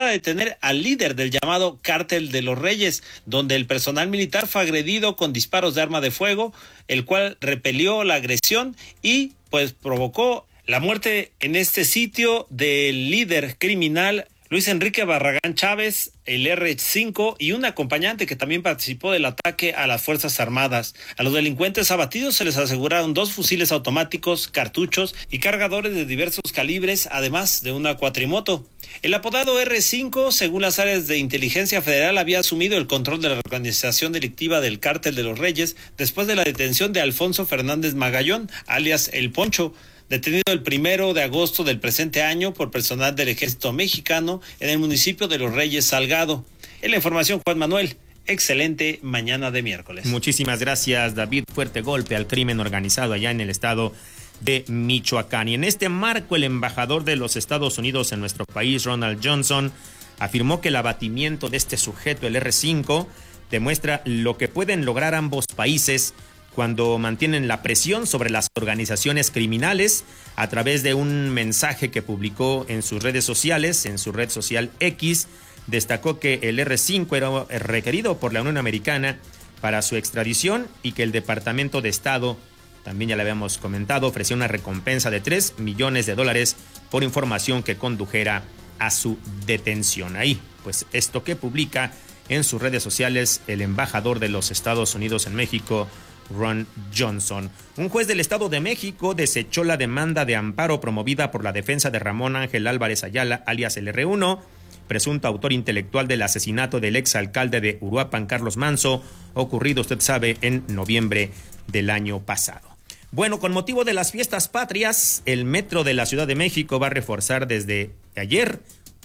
para detener al líder del llamado Cártel de los Reyes, donde el personal militar fue agredido con disparos de arma de fuego, el cual repelió la agresión y pues provocó la muerte en este sitio del líder criminal Luis Enrique Barragán Chávez, el R5 y un acompañante que también participó del ataque a las Fuerzas Armadas. A los delincuentes abatidos se les aseguraron 2 fusiles automáticos, cartuchos y cargadores de diversos calibres, además de una cuatrimoto. El apodado R5, según las áreas de inteligencia federal, había asumido el control de la organización delictiva del Cártel de los Reyes después de la detención de Alfonso Fernández Magallón, alias El Poncho, detenido el 1 de agosto del presente año por personal del Ejército Mexicano en el municipio de Los Reyes Salgado. En la información, Juan Manuel, excelente mañana de miércoles. Muchísimas gracias, David. Fuerte golpe al crimen organizado allá en el estado de Michoacán. Y en este marco, el embajador de los Estados Unidos en nuestro país, Ronald Johnson, afirmó que el abatimiento de este sujeto, el R5, demuestra lo que pueden lograr ambos países cuando mantienen la presión sobre las organizaciones criminales. A través de un mensaje que publicó en sus redes sociales, en su red social X, destacó que el R5 era requerido por la Unión Americana para su extradición y que el Departamento de Estado, también ya le habíamos comentado, ofreció una recompensa de $3 millones por información que condujera a su detención. Ahí, pues esto que publica en sus redes sociales el embajador de los Estados Unidos en México, Ron Johnson. Un juez del Estado de México desechó la demanda de amparo promovida por la defensa de Ramón Ángel Álvarez Ayala, alias el R1, presunto autor intelectual del asesinato del exalcalde de Uruapan, Carlos Manzo, ocurrido, usted sabe, en noviembre del año pasado. Bueno, con motivo de las fiestas patrias, el metro de la Ciudad de México va a reforzar desde ayer,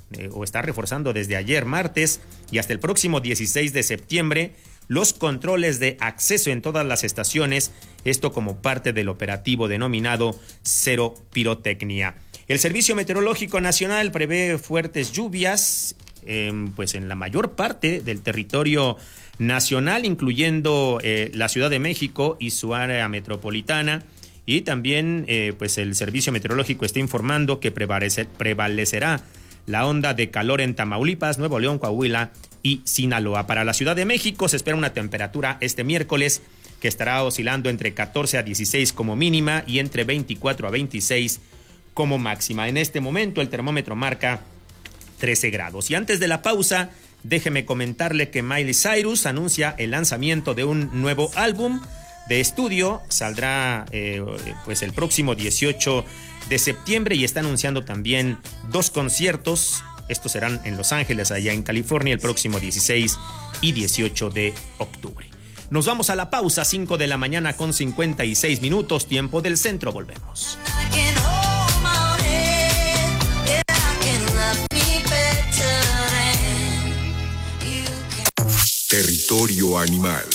o está reforzando desde ayer martes y hasta el próximo 16 de septiembre, los controles de acceso en todas las estaciones, esto como parte del operativo denominado Cero Pirotecnia. El Servicio Meteorológico Nacional prevé fuertes lluvias pues en la mayor parte del territorio nacional, incluyendo la Ciudad de México y su área metropolitana. Y también pues el Servicio Meteorológico está informando que prevalecerá la onda de calor en Tamaulipas, Nuevo León, Coahuila y Sinaloa. Para la Ciudad de México se espera una temperatura este miércoles que estará oscilando entre 14 a 16 como mínima y entre 24 a 26 como máxima. En este momento el termómetro marca 13 grados. Y antes de la pausa, déjeme comentarle que Miley Cyrus anuncia el lanzamiento de un nuevo álbum de estudio. Saldrá pues el próximo 18 de septiembre y está anunciando también 2 conciertos. Estos serán en Los Ángeles, allá en California, el próximo 16 y 18 de octubre. Nos vamos a la pausa, 5 de la mañana con 56 minutos, tiempo del centro. Volvemos. Territorio animal.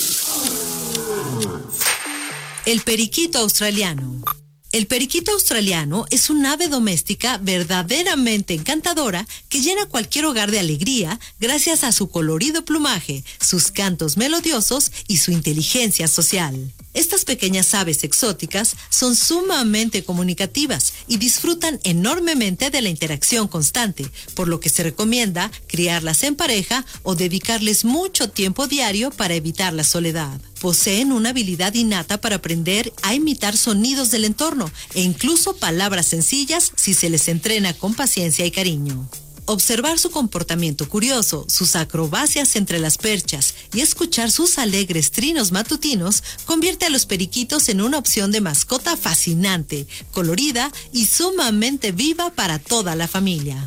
El periquito australiano. El periquito australiano es un ave doméstica verdaderamente encantadora que llena cualquier hogar de alegría gracias a su colorido plumaje, sus cantos melodiosos y su inteligencia social. Estas pequeñas aves exóticas son sumamente comunicativas y disfrutan enormemente de la interacción constante, por lo que se recomienda criarlas en pareja o dedicarles mucho tiempo diario para evitar la soledad. Poseen una habilidad innata para aprender a imitar sonidos del entorno e incluso palabras sencillas si se les entrena con paciencia y cariño. Observar su comportamiento curioso, sus acrobacias entre las perchas y escuchar sus alegres trinos matutinos convierte a los periquitos en una opción de mascota fascinante, colorida y sumamente viva para toda la familia.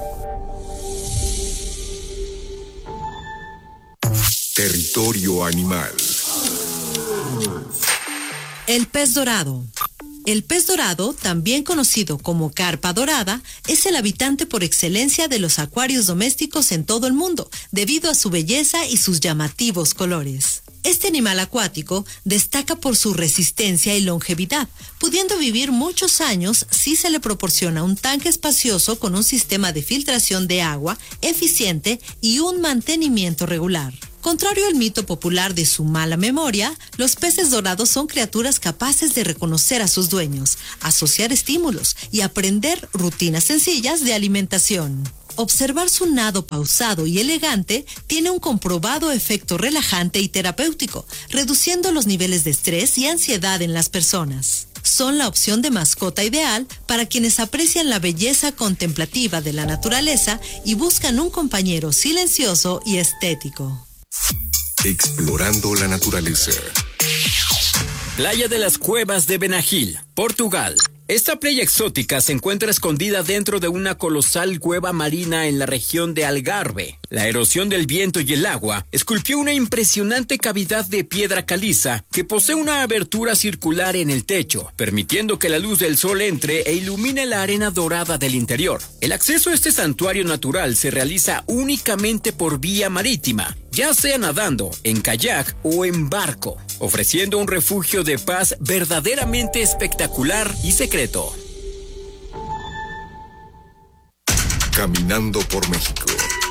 Territorio animal. El pez dorado. El pez dorado, también conocido como carpa dorada, es el habitante por excelencia de los acuarios domésticos en todo el mundo, debido a su belleza y sus llamativos colores. Este animal acuático destaca por su resistencia y longevidad, pudiendo vivir muchos años si se le proporciona un tanque espacioso con un sistema de filtración de agua eficiente y un mantenimiento regular. Contrario al mito popular de su mala memoria, los peces dorados son criaturas capaces de reconocer a sus dueños, asociar estímulos y aprender rutinas sencillas de alimentación. observar su nado pausado y elegante tiene un comprobado efecto relajante y terapéutico, reduciendo los niveles de estrés y ansiedad en las personas. Son la opción de mascota ideal para quienes aprecian la belleza contemplativa de la naturaleza y buscan un compañero silencioso y estético. Explorando la naturaleza. Playa de las Cuevas de Benagil, Portugal. Esta playa exótica se encuentra escondida dentro de una colosal cueva marina en la región de Algarve. La erosión del viento y el agua esculpió una impresionante cavidad de piedra caliza que posee una abertura circular en el techo, permitiendo que la luz del sol entre e ilumine la arena dorada del interior. El acceso a este santuario natural se realiza únicamente por vía marítima, ya sea nadando, en kayak o en barco, ofreciendo un refugio de paz verdaderamente espectacular y secreto. Caminando por México.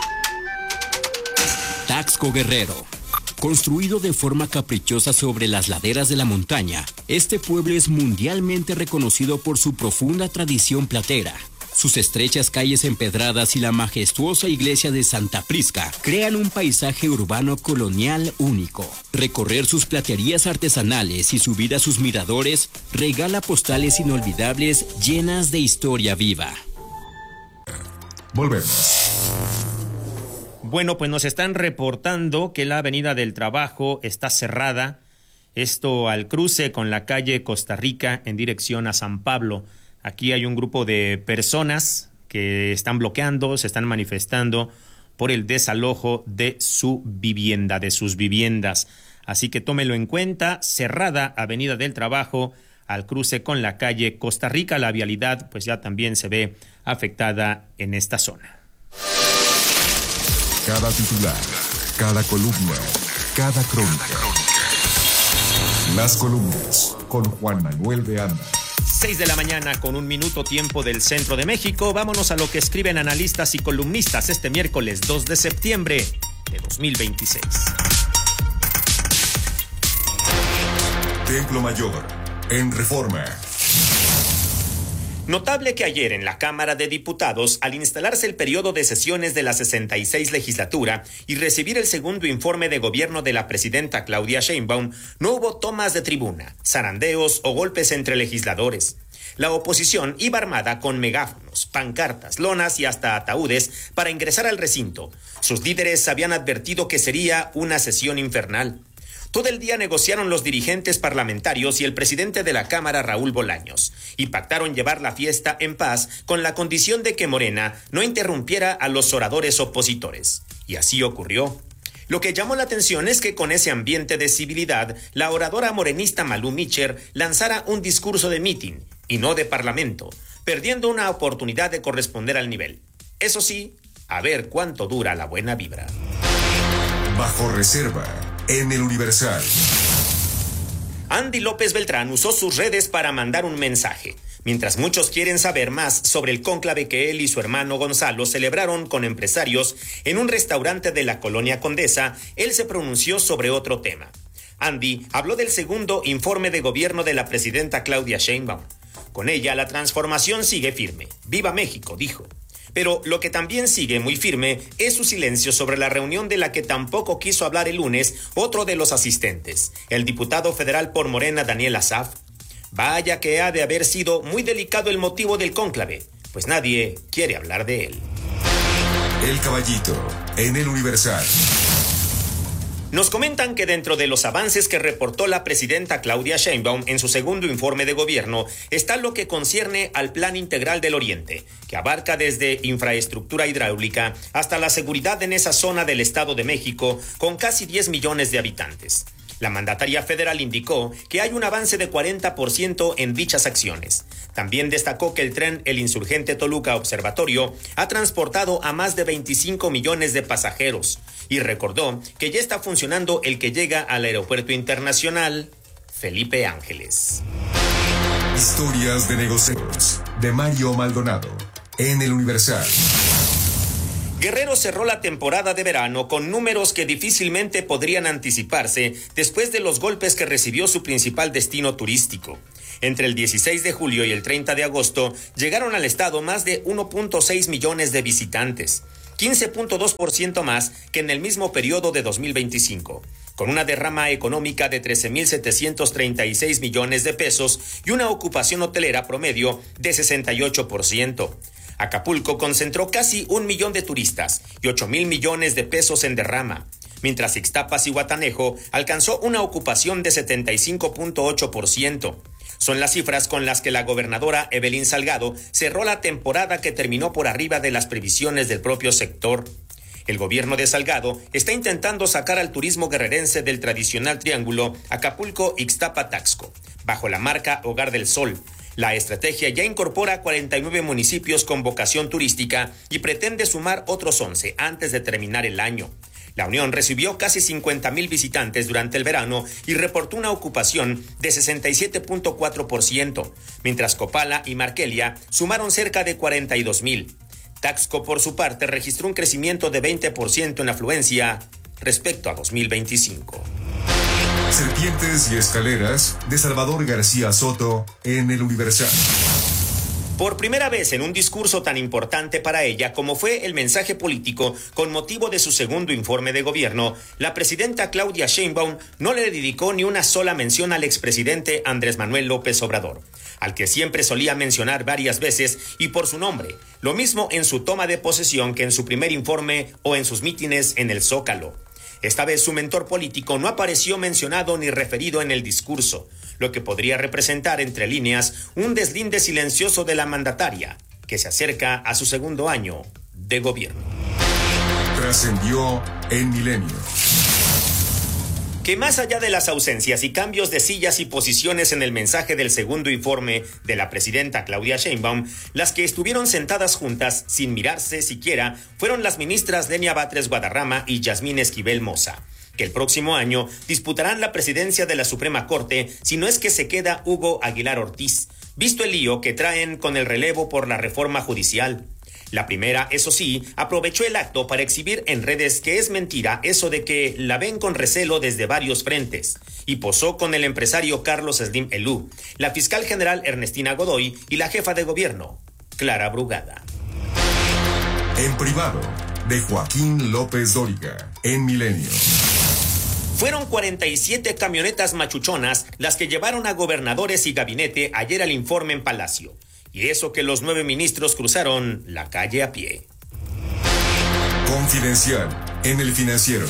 Taxco Guerrero. Construido de forma caprichosa sobre las laderas de la montaña, este pueblo es mundialmente reconocido por su profunda tradición platera. Sus estrechas calles empedradas y la majestuosa iglesia de Santa Prisca crean un paisaje urbano colonial único. Recorrer sus platerías artesanales y subir a sus miradores regala postales inolvidables llenas de historia viva. Volvemos. Bueno, pues nos están reportando que la Avenida del Trabajo está cerrada. Esto al cruce con la calle Costa Rica en dirección a San Pablo. Aquí hay un grupo de personas que están bloqueando, se están manifestando por el desalojo de su vivienda, de sus viviendas. Así que tómelo en cuenta, cerrada Avenida del Trabajo al cruce con la calle Costa Rica. La vialidad pues ya también se ve afectada en esta zona. Cada titular, cada columna, cada crónica. Las columnas con Juan Manuel de Anda. 6 de la mañana con 1 minuto tiempo del centro de México. Vámonos a lo que escriben analistas y columnistas este miércoles 2 de septiembre de 2026. Templo Mayor, en Reforma. Notable que ayer en la Cámara de Diputados, al instalarse el periodo de sesiones de la 66 legislatura y recibir el segundo informe de gobierno de la presidenta Claudia Sheinbaum, no hubo tomas de tribuna, zarandeos o golpes entre legisladores. La oposición iba armada con megáfonos, pancartas, lonas y hasta ataúdes para ingresar al recinto. Sus líderes habían advertido que sería una sesión infernal. Todo el día negociaron los dirigentes parlamentarios y el presidente de la Cámara, Raúl Bolaños, y pactaron llevar la fiesta en paz con la condición de que Morena no interrumpiera a los oradores opositores. Y así ocurrió. Lo que llamó la atención es que con ese ambiente de civilidad, la oradora morenista Malú Micher lanzara un discurso de mitin y no de parlamento, perdiendo una oportunidad de corresponder al nivel. Eso sí, a ver cuánto dura la buena vibra. Bajo reserva. En el Universal. Andy López Beltrán usó sus redes para mandar un mensaje. Mientras muchos quieren saber más sobre el cónclave que él y su hermano Gonzalo celebraron con empresarios en un restaurante de la Colonia Condesa, él se pronunció sobre otro tema. Andy habló del segundo informe de gobierno de la presidenta Claudia Sheinbaum. Con ella la transformación sigue firme. ¡Viva México!, dijo. Pero lo que también sigue muy firme es su silencio sobre la reunión de la que tampoco quiso hablar el lunes otro de los asistentes, el diputado federal por Morena Daniel Asaf. Vaya que ha de haber sido muy delicado el motivo del cónclave, pues nadie quiere hablar de él. El Caballito, en el Universal. Nos comentan que dentro de los avances que reportó la presidenta Claudia Sheinbaum en su segundo informe de gobierno está lo que concierne al Plan Integral del Oriente, que abarca desde infraestructura hidráulica hasta la seguridad en esa zona del Estado de México con casi 10 millones de habitantes. La mandataria federal indicó que hay un avance de 40% en dichas acciones. También destacó que el tren El Insurgente Toluca Observatorio ha transportado a más de 25 millones de pasajeros y recordó que ya está funcionando el que llega al Aeropuerto Internacional Felipe Ángeles. Historias de negocios de Mario Maldonado en el Universal. Guerrero cerró la temporada de verano con números que difícilmente podrían anticiparse después de los golpes que recibió su principal destino turístico. Entre el 16 de julio y el 30 de agosto llegaron al estado más de 1.6 millones de visitantes, 15.2% más que en el mismo periodo de 2025, con una derrama económica de 13.736 millones de pesos y una ocupación hotelera promedio de 68%. Acapulco concentró casi 1 millón de turistas y 8,000 millones de pesos en derrama, mientras Ixtapas y Guatanejo alcanzó una ocupación de 75.8%. Son las cifras con las que la gobernadora Evelyn Salgado cerró la temporada, que terminó por arriba de las previsiones del propio sector. El gobierno de Salgado está intentando sacar al turismo guerrerense del tradicional triángulo Acapulco-Ixtapa-Taxco, bajo la marca Hogar del Sol. La estrategia ya incorpora 49 municipios con vocación turística y pretende sumar otros 11 antes de terminar el año. La Unión recibió casi 50,000 visitantes durante el verano y reportó una ocupación de 67.4%, mientras Copala y Markelia sumaron cerca de 42,000. Taxco, por su parte, registró un crecimiento de 20% en afluencia respecto a 2025. Serpientes y escaleras de Salvador García Soto en El Universal. Por primera vez en un discurso tan importante para ella como fue el mensaje político con motivo de su segundo informe de gobierno, la presidenta Claudia Sheinbaum no le dedicó ni una sola mención al expresidente Andrés Manuel López Obrador, al que siempre solía mencionar varias veces y por su nombre, lo mismo en su toma de posesión que en su primer informe o en sus mítines en el Zócalo. Esta vez su mentor político no apareció mencionado ni referido en el discurso, lo que podría representar entre líneas un deslinde silencioso de la mandataria, que se acerca a su segundo año de gobierno. Trascendió en Milenio. Que más allá de las ausencias y cambios de sillas y posiciones en el mensaje del segundo informe de la presidenta Claudia Sheinbaum, las que estuvieron sentadas juntas sin mirarse siquiera fueron las ministras Denia Batres Guadarrama y Yasmín Esquivel Moza, que el próximo año disputarán la presidencia de la Suprema Corte si no es que se queda Hugo Aguilar Ortiz, visto el lío que traen con el relevo por la reforma judicial. La primera, eso sí, aprovechó el acto para exhibir en redes que es mentira eso de que la ven con recelo desde varios frentes, y posó con el empresario Carlos Slim Elú, la fiscal general Ernestina Godoy y la jefa de gobierno, Clara Brugada. En privado, de Joaquín López Dóriga, en Milenio. Fueron 47 camionetas machuchonas las que llevaron a gobernadores y gabinete ayer al informe en Palacio. Y eso que los 9 ministros cruzaron la calle a pie. Confidencial en El Financiero.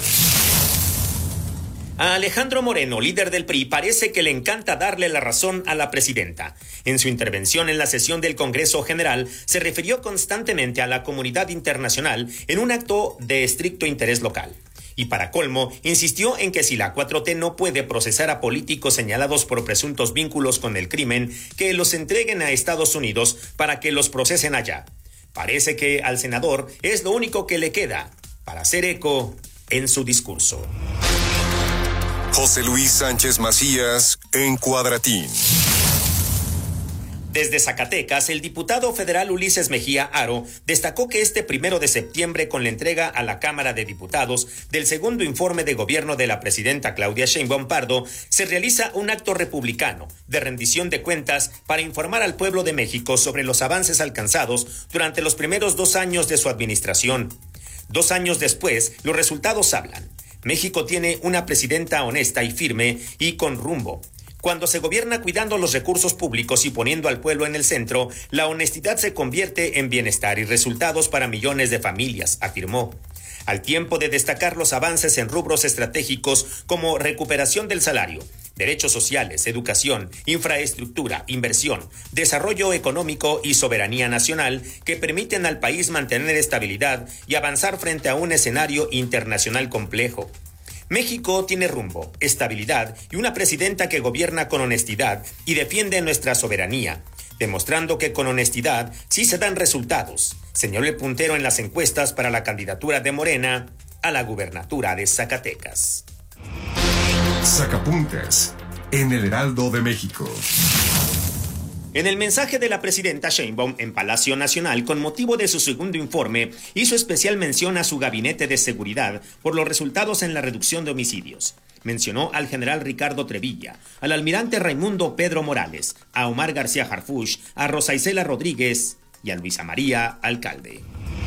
A Alejandro Moreno, líder del PRI, parece que le encanta darle la razón a la presidenta. En su intervención en la sesión del Congreso General, se refirió constantemente a la comunidad internacional en un acto de estricto interés local. Y para colmo, insistió en que si la 4T no puede procesar a políticos señalados por presuntos vínculos con el crimen, que los entreguen a Estados Unidos para que los procesen allá. Parece que al senador es lo único que le queda para hacer eco en su discurso. José Luis Sánchez Macías en Cuadratín. Desde Zacatecas, el diputado federal Ulises Mejía Aro destacó que este 1 de septiembre, con la entrega a la Cámara de Diputados del segundo informe de gobierno de la presidenta Claudia Sheinbaum Pardo, se realiza un acto republicano de rendición de cuentas para informar al pueblo de México sobre los avances alcanzados durante los primeros 2 años de su administración. 2 años después, los resultados hablan. México tiene una presidenta honesta y firme y con rumbo. Cuando se gobierna cuidando los recursos públicos y poniendo al pueblo en el centro, la honestidad se convierte en bienestar y resultados para millones de familias, afirmó. Al tiempo de destacar los avances en rubros estratégicos como recuperación del salario, derechos sociales, educación, infraestructura, inversión, desarrollo económico y soberanía nacional que permiten al país mantener estabilidad y avanzar frente a un escenario internacional complejo. México tiene rumbo, estabilidad y una presidenta que gobierna con honestidad y defiende nuestra soberanía, demostrando que con honestidad sí se dan resultados, señaló el puntero en las encuestas para la candidatura de Morena a la gubernatura de Zacatecas. Sacapuntas en El Heraldo de México. En el mensaje de la presidenta Sheinbaum en Palacio Nacional con motivo de su segundo informe, hizo especial mención a su gabinete de seguridad por los resultados en la reducción de homicidios. mencionó al general Ricardo Trevilla, al almirante Raimundo Pedro Morales, a Omar García Harfuch, a Rosa Isela Rodríguez y a Luisa María Alcalde.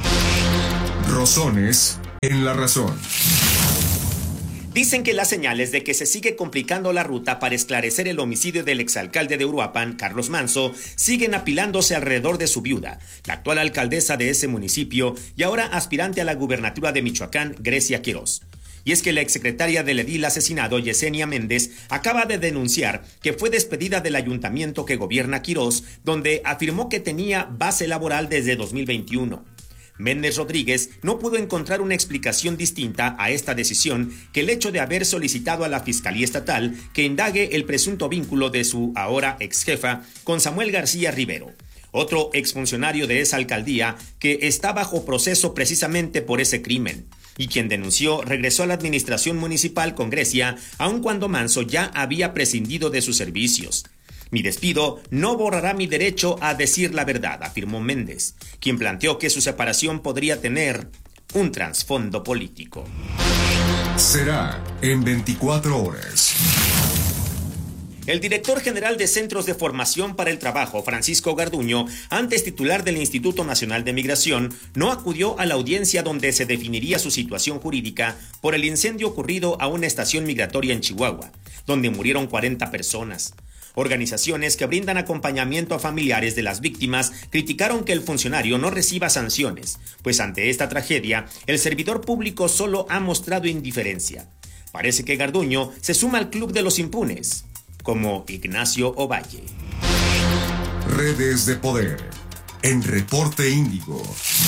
Rosones en la razón. Dicen que las señales de que se sigue complicando la ruta para esclarecer el homicidio del exalcalde de Uruapan, Carlos Manso, siguen apilándose alrededor de su viuda, la actual alcaldesa de ese municipio y ahora aspirante a la gubernatura de Michoacán, Grecia Quirós. Y es que la exsecretaria del edil asesinado, Yesenia Méndez, acaba de denunciar que fue despedida del ayuntamiento que gobierna Quirós, donde afirmó que tenía base laboral desde 2021. Méndez Rodríguez no pudo encontrar una explicación distinta a esta decisión que el hecho de haber solicitado a la Fiscalía Estatal que indague el presunto vínculo de su ahora ex jefa con Samuel García Rivero, otro exfuncionario de esa alcaldía que está bajo proceso precisamente por ese crimen, y quien denunció regresó a la administración municipal con Grecia, aun cuando Manso ya había prescindido de sus servicios. Mi despido no borrará mi derecho a decir la verdad, afirmó Méndez, quien planteó que su separación podría tener un trasfondo político. Será en 24 horas. El director general de Centros de Formación para el Trabajo, Francisco Garduño, antes titular del Instituto Nacional de Migración, no acudió a la audiencia donde se definiría su situación jurídica por el incendio ocurrido a una estación migratoria en Chihuahua, donde murieron 40 personas. Organizaciones que brindan acompañamiento a familiares de las víctimas criticaron que el funcionario no reciba sanciones, pues ante esta tragedia, el servidor público solo ha mostrado indiferencia. Parece que Garduño se suma al club de los impunes, como Ignacio Ovalle. Redes de poder. En Reporte Índigo.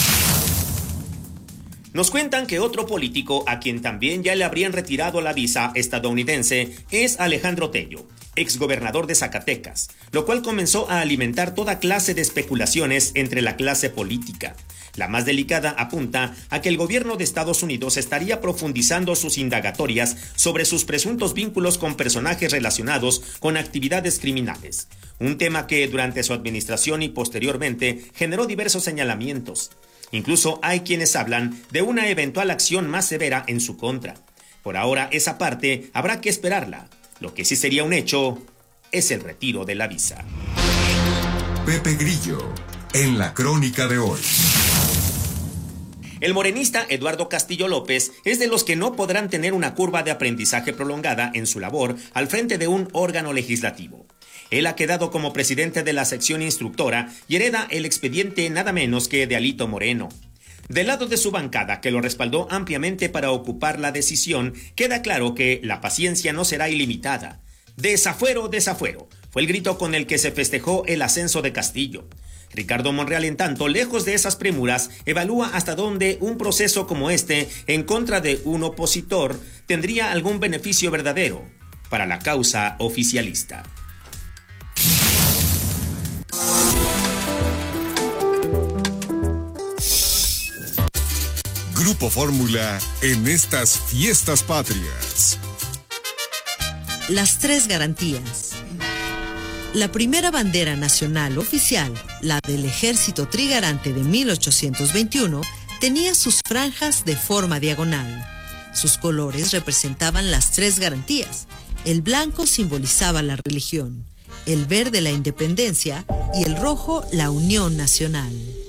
Nos cuentan que otro político a quien también ya le habrían retirado la visa estadounidense es Alejandro Tello, exgobernador de Zacatecas, lo cual comenzó a alimentar toda clase de especulaciones entre la clase política. La más delicada apunta a que el gobierno de Estados Unidos estaría profundizando sus indagatorias sobre sus presuntos vínculos con personajes relacionados con actividades criminales, un tema que durante su administración y posteriormente generó diversos señalamientos. Incluso hay quienes hablan de una eventual acción más severa en su contra. Por ahora esa parte habrá que esperarla. Lo que sí sería un hecho es el retiro de la visa. Pepe Grillo, en la crónica de hoy. El morenista Eduardo Castillo López es de los que no podrán tener una curva de aprendizaje prolongada en su labor al frente de un órgano legislativo. Él ha quedado como presidente de la sección instructora y hereda el expediente nada menos que de Alito Moreno. Del lado de su bancada, que lo respaldó ampliamente para ocupar la decisión, queda claro que la paciencia no será ilimitada. Desafuero, desafuero, fue el grito con el que se festejó el ascenso de Castillo. Ricardo Monreal, en tanto, lejos de esas premuras, evalúa hasta dónde un proceso como este, en contra de un opositor, tendría algún beneficio verdadero para la causa oficialista. Grupo Fórmula en estas fiestas patrias. Las tres garantías. La primera bandera nacional oficial, la del Ejército Trigarante de 1821, tenía sus franjas de forma diagonal. Sus colores representaban las tres garantías. El blanco simbolizaba la religión, el verde la independencia y el rojo la unión nacional.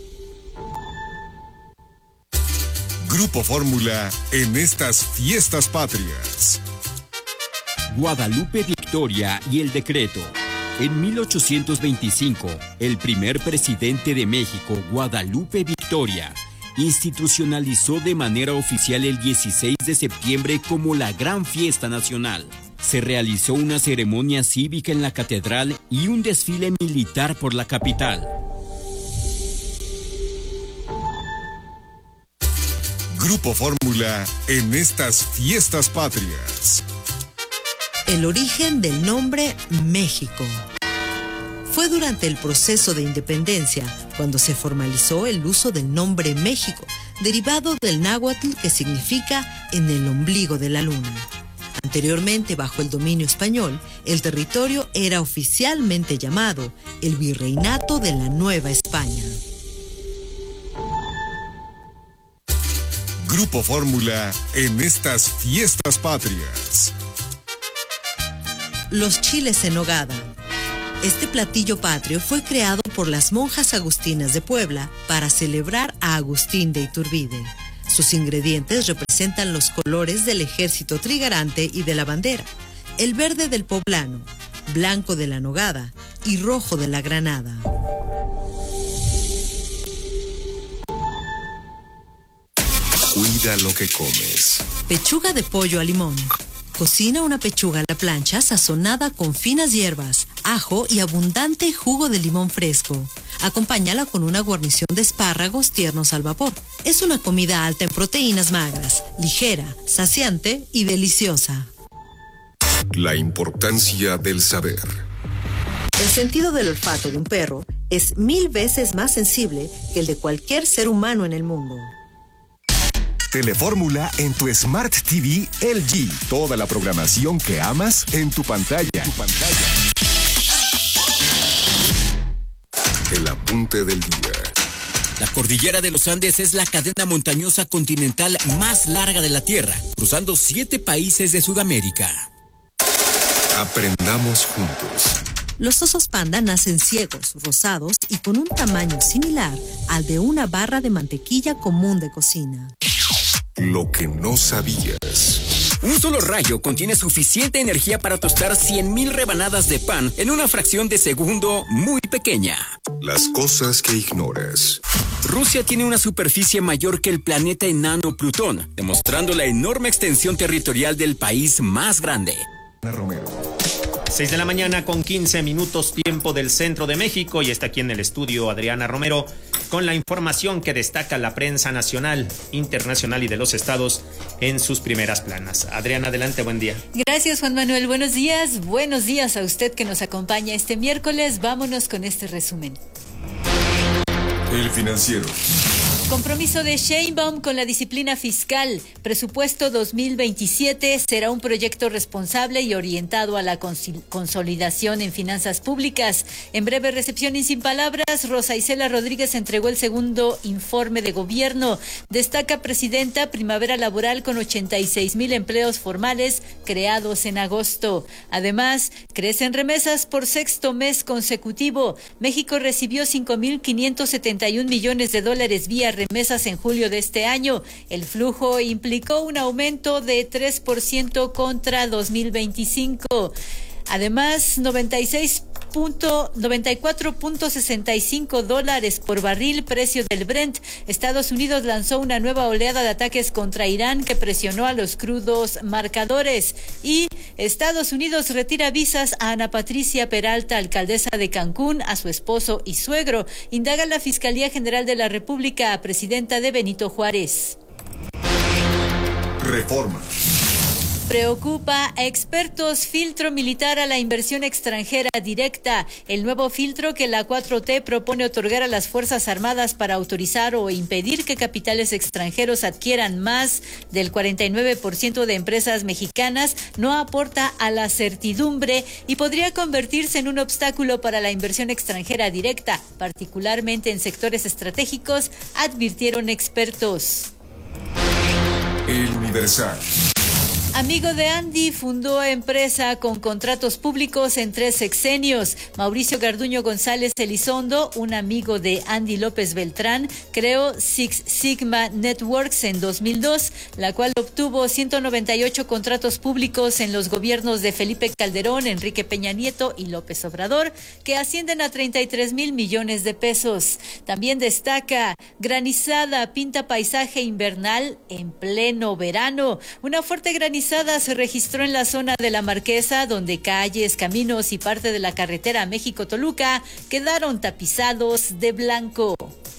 Grupo Fórmula en estas fiestas patrias. Guadalupe Victoria y el decreto. En 1825, el primer presidente de México, Guadalupe Victoria, institucionalizó de manera oficial el 16 de septiembre como la gran fiesta nacional. Se realizó una ceremonia cívica en la catedral y un desfile militar por la capital. Grupo Fórmula en estas fiestas patrias. El origen del nombre México. Fue durante el proceso de independencia cuando se formalizó el uso del nombre México, derivado del náhuatl que significa en el ombligo de la luna. Anteriormente, bajo el dominio español, el territorio era oficialmente llamado el Virreinato de la Nueva España. Grupo Fórmula en estas fiestas patrias. los chiles en nogada. Este platillo patrio fue creado por las monjas agustinas de Puebla para celebrar a Agustín de Iturbide. Sus ingredientes representan los colores del ejército trigarante y de la bandera: el verde del poblano, blanco de la nogada y rojo de la granada. Cuida lo que comes. Pechuga de pollo a limón. Cocina una pechuga a la plancha sazonada con finas hierbas, ajo y abundante jugo de limón fresco. Acompáñala con una guarnición de espárragos tiernos al vapor. Es una comida alta en proteínas magras, ligera, saciante y deliciosa. La importancia del saber. El sentido del olfato de un perro es 1000 veces más sensible que el de cualquier ser humano en el mundo. Telefórmula en tu Smart TV LG. Toda la programación que amas en tu pantalla. El apunte del día. La cordillera de los Andes es la cadena montañosa continental más larga de la Tierra, cruzando 7 países de Sudamérica. Aprendamos juntos. Los osos panda nacen ciegos, rosados y con un tamaño similar al de una barra de mantequilla común de cocina. Lo que no sabías. Un solo rayo contiene suficiente energía para tostar 100,000 rebanadas de pan en una fracción de segundo muy pequeña. Las cosas que ignoras. Rusia tiene una superficie mayor que el planeta enano Plutón, demostrando la enorme extensión territorial del país más grande. Romero. 6 de la mañana con 15 minutos, tiempo del centro de México, y está aquí en el estudio Adriana Romero con la información que destaca la prensa nacional, internacional y de los estados en sus primeras planas. Adriana, adelante, buen día. Gracias, Juan Manuel, buenos días a usted que nos acompaña este miércoles. Vámonos con este resumen. El Financiero. Compromiso de Sheinbaum con la disciplina fiscal. Presupuesto 2027 será un proyecto responsable y orientado a la consolidación en finanzas públicas. En breve recepción y sin palabras, Rosa Isela Rodríguez entregó el segundo informe de gobierno. Destaca presidenta primavera laboral con 86,000 empleos formales creados en agosto. Además, crecen remesas por sexto mes consecutivo. México recibió $5,571 millones vía remesas en julio de este año. El flujo implicó un aumento de 3% contra 2025. Además, $94.65 por barril, precio del Brent. Estados Unidos lanzó una nueva oleada de ataques contra Irán que presionó a los crudos marcadores. Y Estados Unidos retira visas a Ana Patricia Peralta, alcaldesa de Cancún, a su esposo y suegro. Indaga la Fiscalía General de la República a presidenta de Benito Juárez. Reforma. Preocupa a expertos filtro militar a la inversión extranjera directa. El nuevo filtro que la 4T propone otorgar a las Fuerzas Armadas para autorizar o impedir que capitales extranjeros adquieran más del 49% de empresas mexicanas no aporta a la certidumbre y podría convertirse en un obstáculo para la inversión extranjera directa, particularmente en sectores estratégicos, advirtieron expertos. El Universal. Amigo de Andy, fundó empresa con contratos públicos en 3 sexenios. Mauricio Garduño González Elizondo, un amigo de Andy López Beltrán, creó Six Sigma Networks en 2002, la cual obtuvo 198 contratos públicos en los gobiernos de Felipe Calderón, Enrique Peña Nieto y López Obrador, que ascienden a 33,000 millones de pesos. También destaca granizada pinta paisaje invernal en pleno verano. Una fuerte granizada se registró en la zona de La Marquesa, donde calles, caminos y parte de la carretera México-Toluca quedaron tapizados de blanco.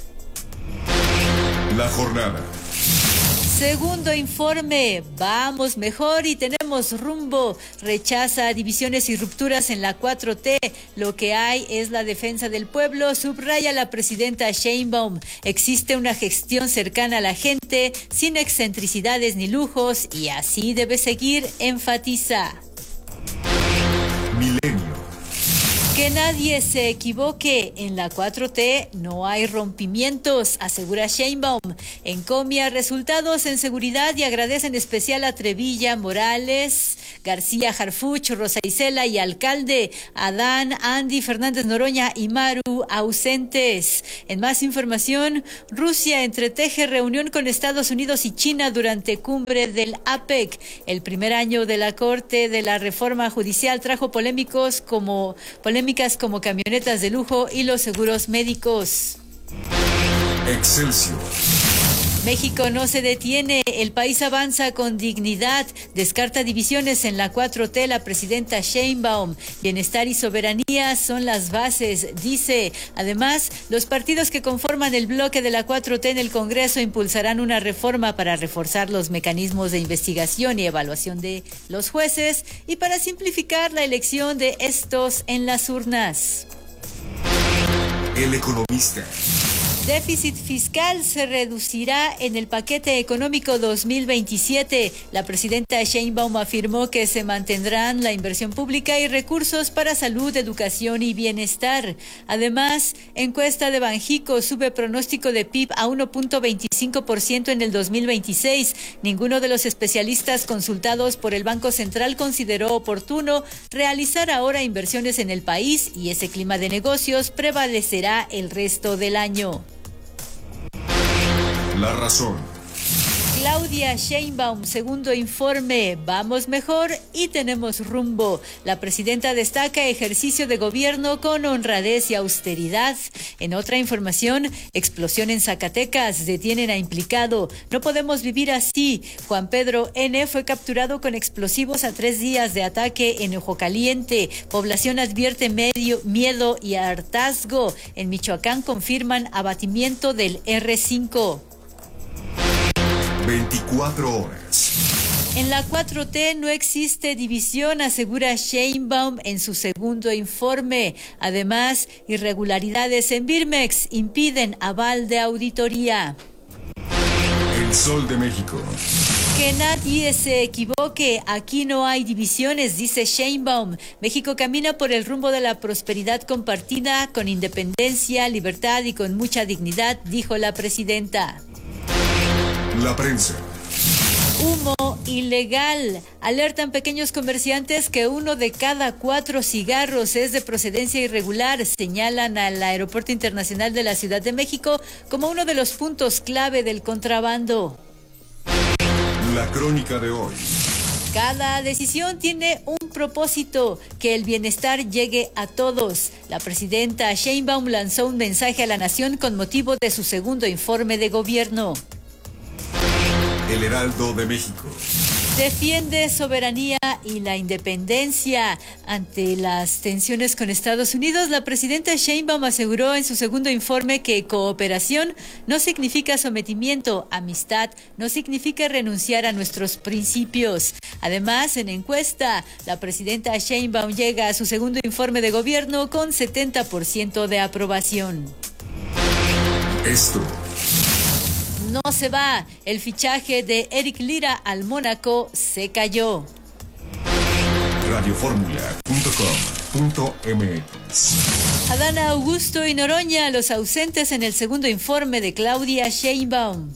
La jornada. Segundo informe, vamos mejor y tenemos rumbo. Rechaza divisiones y rupturas en la 4T. Lo que hay es la defensa del pueblo, subraya la presidenta Sheinbaum. Existe una gestión cercana a la gente, sin excentricidades ni lujos, y así debe seguir, enfatiza. Milenio. Que nadie se equivoque, en la 4T no hay rompimientos, asegura Sheinbaum. Encomia resultados en seguridad y agradece en especial a Trevilla, Morales, García Harfuch, Rosa Isela y alcalde. Adán, Andy, Fernández Noroña y Maru ausentes. En más información, Rusia entreteje reunión con Estados Unidos y China durante cumbre del APEC. El primer año de la Corte de la Reforma Judicial trajo polémicas como camionetas de lujo y los seguros médicos. Excelsior. México no se detiene, el país avanza con dignidad, descarta divisiones en la 4T la presidenta Sheinbaum. Bienestar y soberanía son las bases, dice. Además, los partidos que conforman el bloque de la 4T en el Congreso impulsarán una reforma para reforzar los mecanismos de investigación y evaluación de los jueces y para simplificar la elección de estos en las urnas. El Economista. Déficit fiscal se reducirá en el paquete económico 2027. La presidenta Sheinbaum afirmó que se mantendrán la inversión pública y recursos para salud, educación y bienestar. Además, encuesta de Banjico sube pronóstico de PIB a 1.25% en el 2026. Ninguno de los especialistas consultados por el Banco Central consideró oportuno realizar ahora inversiones en el país y ese clima de negocios prevalecerá el resto del año. La razón. Claudia Sheinbaum, segundo informe, vamos mejor y tenemos rumbo. La presidenta destaca ejercicio de gobierno con honradez y austeridad. En otra información, explosión en Zacatecas, detienen a implicado. No podemos vivir así. Juan Pedro N. fue capturado con explosivos a 3 días de ataque en Ojo Caliente. Población advierte miedo y hartazgo. En Michoacán confirman abatimiento del R5. 24 horas. En la 4T no existe división, asegura Sheinbaum en su segundo informe. Además, irregularidades en Birmex impiden aval de auditoría. El Sol de México. Que nadie se equivoque, aquí no hay divisiones, dice Sheinbaum. México camina por el rumbo de la prosperidad compartida, con independencia, libertad y con mucha dignidad, dijo la presidenta. La prensa. Humo ilegal. Alertan pequeños comerciantes que 1 de cada 4 cigarros es de procedencia irregular. Señalan al Aeropuerto Internacional de la Ciudad de México como uno de los puntos clave del contrabando. La crónica de hoy. Cada decisión tiene un propósito, que el bienestar llegue a todos. La presidenta Sheinbaum lanzó un mensaje a la nación con motivo de su segundo informe de gobierno. El Heraldo de México. Defiende soberanía y la independencia. Ante las tensiones con Estados Unidos, la presidenta Sheinbaum aseguró en su segundo informe que cooperación no significa sometimiento, amistad no significa renunciar a nuestros principios. Además, en encuesta, la presidenta Sheinbaum llega a su segundo informe de gobierno con 70% de aprobación. Esto. No se va. El fichaje de Eric Lira al Mónaco se cayó. Radioformula.com.mx. Adana Augusto y Noroña, los ausentes en el segundo informe de Claudia Sheinbaum.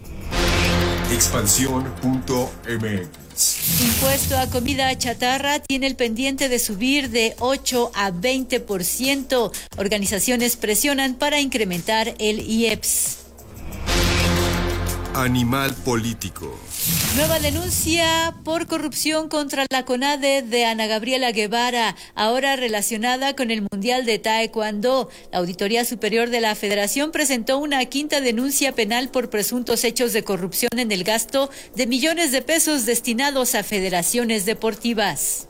Expansión.mx. Impuesto a comida chatarra tiene el pendiente de subir de 8 a 20%. Organizaciones presionan para incrementar el IEPS. Animal político. Nueva denuncia por corrupción contra la CONADE de Ana Gabriela Guevara, ahora relacionada con el Mundial de Taekwondo. La Auditoría Superior de la Federación presentó una quinta denuncia penal por presuntos hechos de corrupción en el gasto de millones de pesos destinados a federaciones deportivas.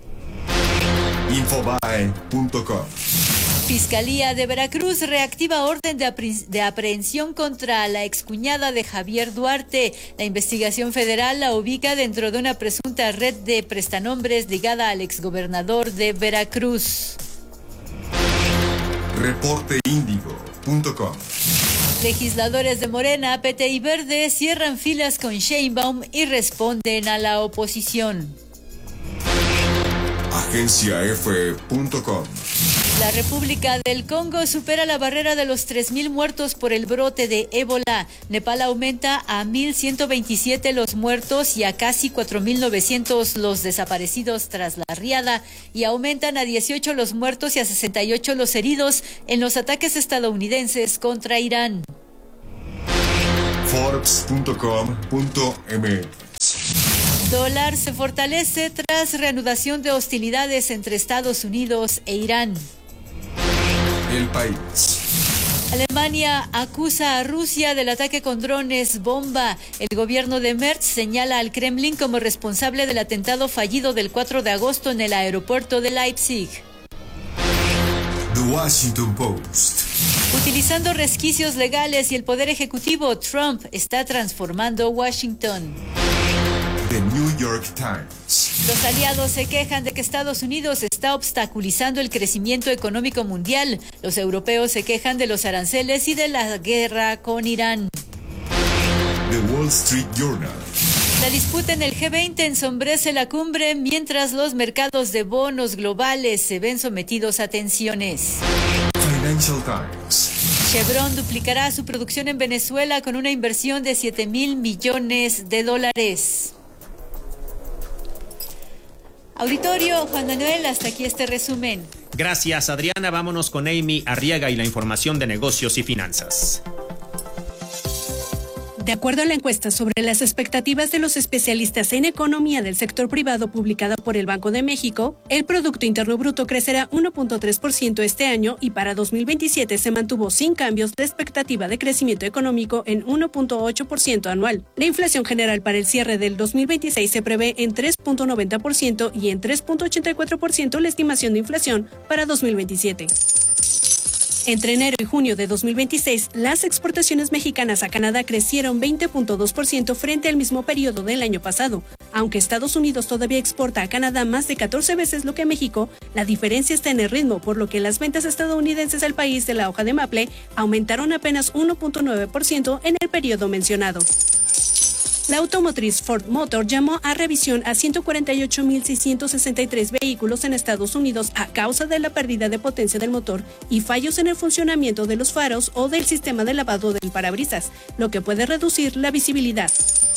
Infobae.com. Fiscalía de Veracruz reactiva orden de aprehensión contra la excuñada de Javier Duarte. La investigación federal la ubica dentro de una presunta red de prestanombres ligada al exgobernador de Veracruz. Reporteindigo.com. Legisladores de Morena, PT y Verde cierran filas con Sheinbaum y responden a la oposición. Agenciaf.com. La República del Congo supera la barrera de los 3,000 muertos por el brote de ébola. Nepal aumenta a 1,127 los muertos y a casi 4,900 los desaparecidos tras la riada, y aumentan a 18 los muertos y a 68 los heridos en los ataques estadounidenses contra Irán. Forbes.com.mx. Dólar se fortalece tras reanudación de hostilidades entre Estados Unidos e Irán. El País. Alemania acusa a Rusia del ataque con drones bomba. El gobierno de Merz señala al Kremlin como responsable del atentado fallido del 4 de agosto en el aeropuerto de Leipzig. The Washington Post. Utilizando resquicios legales y el poder ejecutivo, Trump está transformando Washington. The New York Times. Los aliados se quejan de que Estados Unidos está obstaculizando el crecimiento económico mundial. Los europeos se quejan de los aranceles y de la guerra con Irán. The Wall Street Journal. La disputa en el G20 ensombrece la cumbre mientras los mercados de bonos globales se ven sometidos a tensiones. Financial Times. Chevron duplicará su producción en Venezuela con una inversión de $7,000 millones. Auditorio, Juan Manuel, hasta aquí este resumen. Gracias, Adriana. Vámonos con Amy Arriaga y la información de negocios y finanzas. De acuerdo a la encuesta sobre las expectativas de los especialistas en economía del sector privado publicada por el Banco de México, el Producto Interno Bruto crecerá 1.3% este año y para 2027 se mantuvo sin cambios de expectativa de crecimiento económico en 1.8% anual. La inflación general para el cierre del 2026 se prevé en 3.90% y en 3.84% la estimación de inflación para 2027. Entre enero y junio de 2026, las exportaciones mexicanas a Canadá crecieron 20.2% frente al mismo periodo del año pasado. Aunque Estados Unidos todavía exporta a Canadá más de 14 veces lo que México, la diferencia está en el ritmo, por lo que las ventas estadounidenses al país de la hoja de maple aumentaron apenas 1.9% en el periodo mencionado. La automotriz Ford Motor llamó a revisión a 148,663 vehículos en Estados Unidos a causa de la pérdida de potencia del motor y fallos en el funcionamiento de los faros o del sistema de lavado del parabrisas, lo que puede reducir la visibilidad.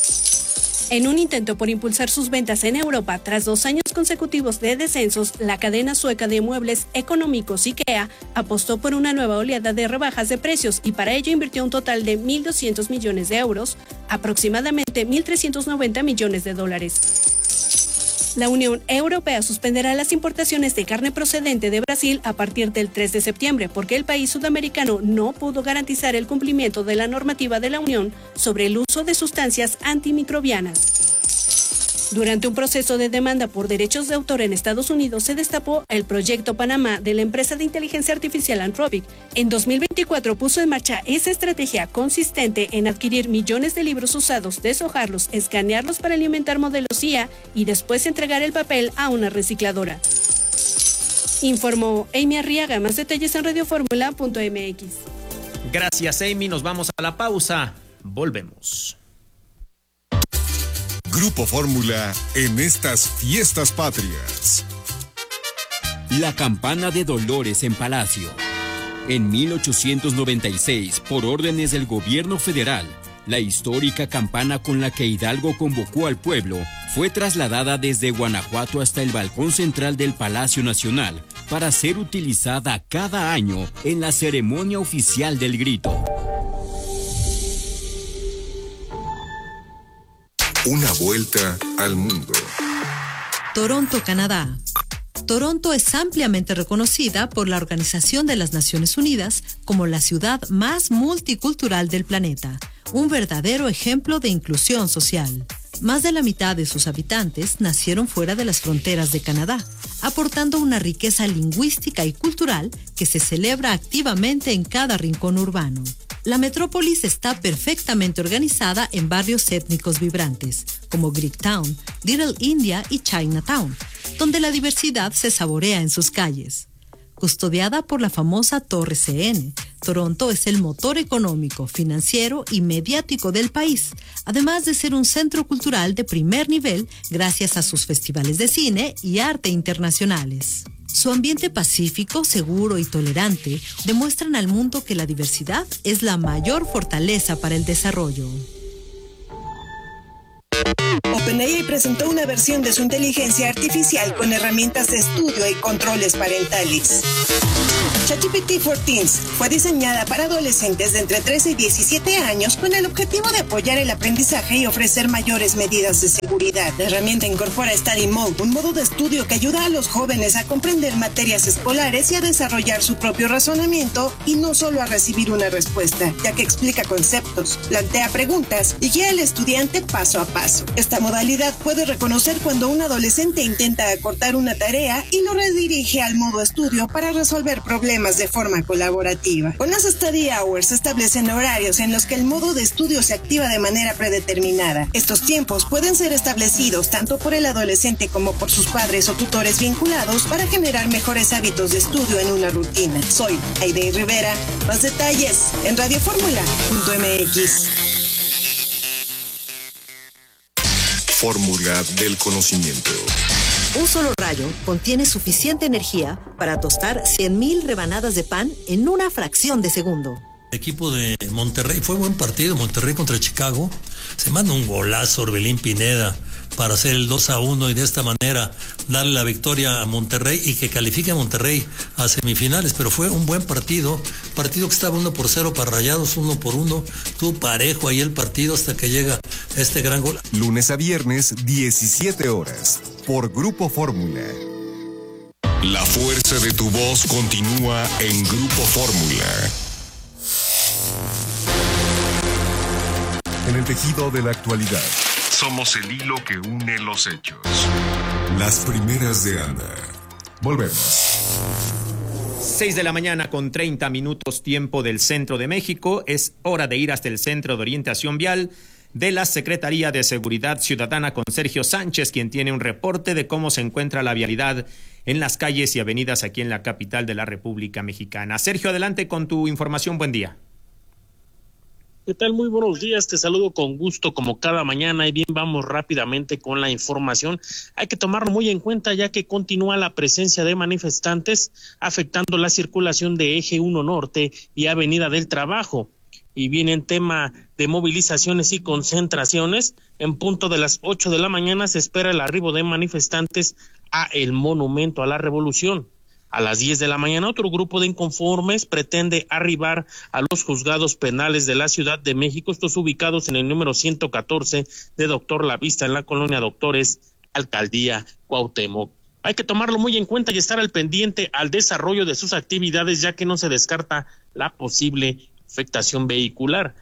En un intento por impulsar sus ventas en Europa, tras 2 años consecutivos de descensos, la cadena sueca de muebles económicos IKEA apostó por una nueva oleada de rebajas de precios y para ello invirtió un total de 1.200 millones de euros, aproximadamente 1.390 millones de dólares. La Unión Europea suspenderá las importaciones de carne procedente de Brasil a partir del 3 de septiembre porque el país sudamericano no pudo garantizar el cumplimiento de la normativa de la Unión sobre el uso de sustancias antimicrobianas. Durante un proceso de demanda por derechos de autor en Estados Unidos se destapó el Proyecto Panamá de la empresa de inteligencia artificial Anthropic. En 2024 puso en marcha esa estrategia consistente en adquirir millones de libros usados, deshojarlos, escanearlos para alimentar modelos IA y después entregar el papel a una recicladora. Informó Amy Arriaga. Más detalles en radioformula.mx. Gracias, Amy. Nos vamos a la pausa. Volvemos. Grupo Fórmula en estas fiestas patrias. La campana de Dolores en Palacio. En 1896, por órdenes del gobierno federal, la histórica campana con la que Hidalgo convocó al pueblo fue trasladada desde Guanajuato hasta el balcón central del Palacio Nacional para ser utilizada cada año en la ceremonia oficial del grito. Una vuelta al mundo. Toronto, Canadá. Toronto es ampliamente reconocida por la Organización de las Naciones Unidas como la ciudad más multicultural del planeta, un verdadero ejemplo de inclusión social. Más de la mitad de sus habitantes nacieron fuera de las fronteras de Canadá, aportando una riqueza lingüística y cultural que se celebra activamente en cada rincón urbano. La metrópolis está perfectamente organizada en barrios étnicos vibrantes, como Greektown, Little India y Chinatown, donde la diversidad se saborea en sus calles. Custodiada por la famosa Torre CN, Toronto es el motor económico, financiero y mediático del país, además de ser un centro cultural de primer nivel gracias a sus festivales de cine y arte internacionales. Su ambiente pacífico, seguro y tolerante demuestran al mundo que la diversidad es la mayor fortaleza para el desarrollo. OpenAI presentó una versión de su inteligencia artificial con herramientas de estudio y controles parentales. ChatGPT for Teens fue diseñada para adolescentes de entre 13 y 17 años con el objetivo de apoyar el aprendizaje y ofrecer mayores medidas de seguridad. La herramienta incorpora Study Mode, un modo de estudio que ayuda a los jóvenes a comprender materias escolares y a desarrollar su propio razonamiento y no solo a recibir una respuesta, ya que explica conceptos, plantea preguntas y guía al estudiante paso a paso. Esta modalidad puede reconocer cuando un adolescente intenta acortar una tarea y lo redirige al modo estudio para resolver problemas de forma colaborativa. Con las Study Hours se establecen horarios en los que el modo de estudio se activa de manera predeterminada. Estos tiempos pueden ser establecidos tanto por el adolescente como por sus padres o tutores vinculados para generar mejores hábitos de estudio en una rutina. Soy Aide Rivera. Más detalles en radioformula.mx. Fórmula del conocimiento. Un solo rayo contiene suficiente energía para tostar 100,000 rebanadas de pan en una fracción de segundo. El equipo de Monterrey fue buen partido, Monterrey contra Chicago. Se manda un golazo Orbelín Pineda para hacer el 2-1 y de esta manera darle la victoria a Monterrey y que califique a Monterrey a semifinales. Pero fue un buen partido que estaba 1-0 para Rayados, 1-1. Estuvo parejo ahí el partido hasta que llega este gran gol. Lunes a viernes, 17 horas, por Grupo Fórmula. La fuerza de tu voz continúa en Grupo Fórmula. En el tejido de la actualidad. Somos el hilo que une los hechos. Las primeras de Ana. Volvemos. 6 de la mañana con 30 minutos tiempo del centro de México. Es hora de ir hasta el Centro de Orientación Vial de la Secretaría de Seguridad Ciudadana con Sergio Sánchez, quien tiene un reporte de cómo se encuentra la vialidad en las calles y avenidas aquí en la capital de la República Mexicana. Sergio, adelante con tu información. Buen día. ¿Qué tal? Muy buenos días, te saludo con gusto como cada mañana y bien, vamos rápidamente con la información. Hay que tomarlo muy en cuenta ya que continúa la presencia de manifestantes afectando la circulación de Eje 1 Norte y Avenida del Trabajo. Y viene en tema de movilizaciones y concentraciones. En punto de las 8 de la mañana se espera el arribo de manifestantes a el Monumento a la Revolución. A las 10 de la mañana, otro grupo de inconformes pretende arribar a los juzgados penales de la Ciudad de México, estos ubicados en el número 114 de Doctor Lavista, en la colonia Doctores, Alcaldía Cuauhtémoc. Hay que tomarlo muy en cuenta y estar al pendiente al desarrollo de sus actividades, ya que no se descarta la posible afectación vehicular.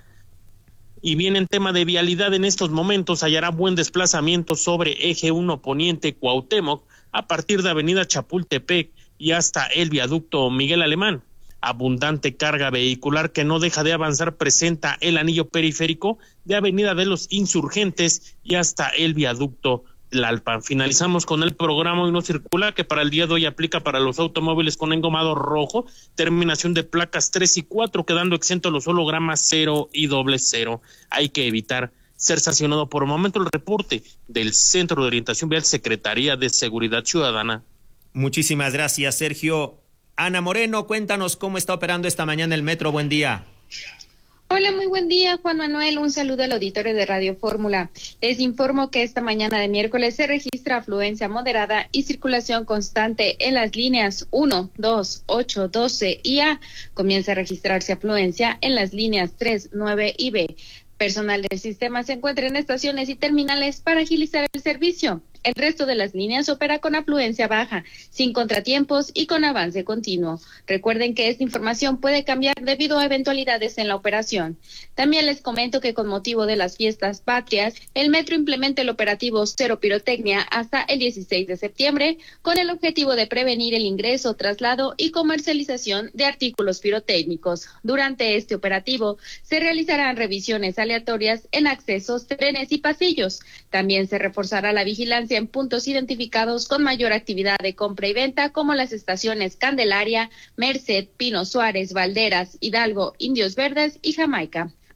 Y bien, en tema de vialidad, en estos momentos hallará buen desplazamiento sobre Eje 1 Poniente Cuauhtémoc a partir de Avenida Chapultepec y hasta el viaducto Miguel Alemán. Abundante carga vehicular que no deja de avanzar presenta el anillo periférico de Avenida de los Insurgentes y hasta el viaducto Tlalpan. Finalizamos con el programa Hoy No Circula, que para el día de hoy aplica para los automóviles con engomado rojo, terminación de placas 3 y 4, quedando exentos los hologramas 0 y 00. Hay que evitar ser sancionado. Por el momento, el reporte del Centro de Orientación Vial, Secretaría de Seguridad Ciudadana. Muchísimas gracias, Sergio. Ana Moreno, cuéntanos cómo está operando esta mañana el metro. Buen día. Hola, muy buen día, Juan Manuel. Un saludo al auditorio de Radio Fórmula. Les informo que esta mañana de miércoles se registra afluencia moderada y circulación constante en las líneas 1, 2, 8, 12 y A. Comienza a registrarse afluencia en las líneas 3, 9 y B. Personal del sistema se encuentra en estaciones y terminales para agilizar el servicio. El resto de las líneas opera con afluencia baja, sin contratiempos y con avance continuo. Recuerden que esta información puede cambiar debido a eventualidades en la operación. También les comento que con motivo de las fiestas patrias, el metro implementa el operativo Cero Pirotecnia hasta el 16 de septiembre, con el objetivo de prevenir el ingreso, traslado y comercialización de artículos pirotécnicos. Durante este operativo, se realizarán revisiones aleatorias en accesos, trenes y pasillos. También se reforzará la vigilancia en puntos identificados con mayor actividad de compra y venta, como las estaciones Candelaria, Merced, Pino Suárez, Valderas, Hidalgo, Indios Verdes y Jamaica.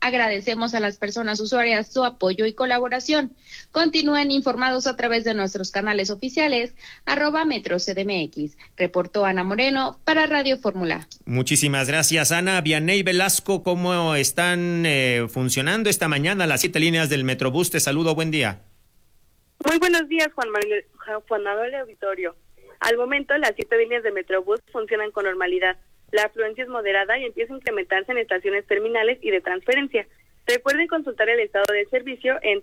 Agradecemos a las personas usuarias su apoyo y colaboración. Continúen informados a través de nuestros canales oficiales, @MetroCDMX. Reportó Ana Moreno para Radio Fórmula. Muchísimas gracias, Ana. Vianey Velasco, ¿cómo están funcionando esta mañana las 7 líneas del Metrobús? Te saludo, buen día. Muy buenos días, Juan Manuel Auditorio. Al momento, las 7 líneas de Metrobús funcionan con normalidad. La afluencia es moderada y empieza a incrementarse en estaciones terminales y de transferencia. Recuerden consultar el estado del servicio en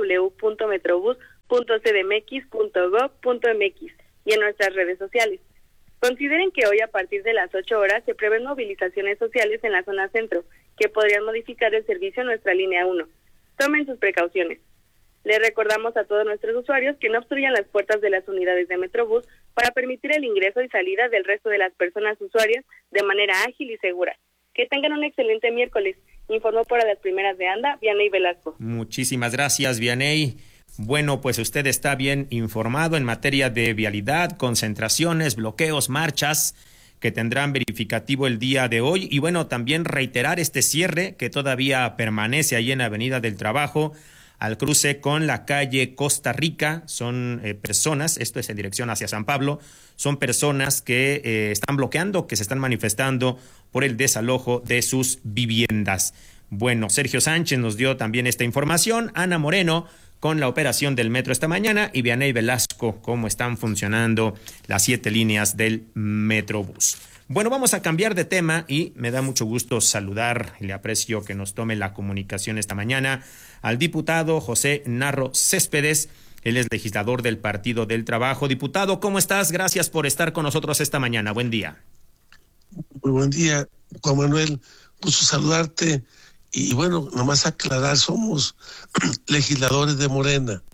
www.metrobus.cdmx.gov.mx y en nuestras redes sociales. Consideren que hoy a partir de las 8 horas se prevén movilizaciones sociales en la zona centro, que podrían modificar el servicio en nuestra línea 1. Tomen sus precauciones. Les recordamos a todos nuestros usuarios que no obstruyan las puertas de las unidades de Metrobús para permitir el ingreso y salida del resto de las personas usuarias de manera ágil y segura. Que tengan un excelente miércoles. Informó para las primeras de ANDA, Vianey Velasco. Muchísimas gracias, Vianey. Bueno, pues usted está bien informado en materia de vialidad, concentraciones, bloqueos, marchas que tendrán verificativo el día de hoy. Y bueno, también reiterar este cierre que todavía permanece ahí en Avenida del Trabajo, al cruce con la calle Costa Rica. Son personas, esto es en dirección hacia San Pablo, son personas que están bloqueando, que se están manifestando por el desalojo de sus viviendas. Bueno, Sergio Sánchez nos dio también esta información, Ana Moreno con la operación del metro esta mañana y Vianey Velasco, cómo están funcionando las 7 líneas del Metrobús. Bueno, vamos a cambiar de tema y me da mucho gusto saludar y le aprecio que nos tome la comunicación esta mañana al diputado José Narro Céspedes. Él es legislador del Partido del Trabajo. Diputado, ¿cómo estás? Gracias por estar con nosotros esta mañana. Buen día. Muy buen día, Juan Manuel. Gusto saludarte. Y bueno, nomás aclarar, somos legisladores de Morena.